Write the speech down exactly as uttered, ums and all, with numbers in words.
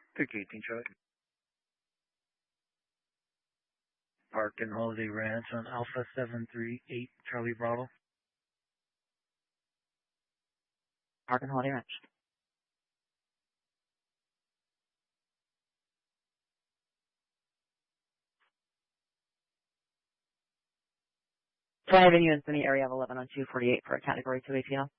Turkey eighteen Charlie. Park and Holiday Ranch on Alpha seven three eight Charlie Bravo. Park and Holiday Ranch. Driving you in the area of eleven on two forty-eight for a Category two A T L.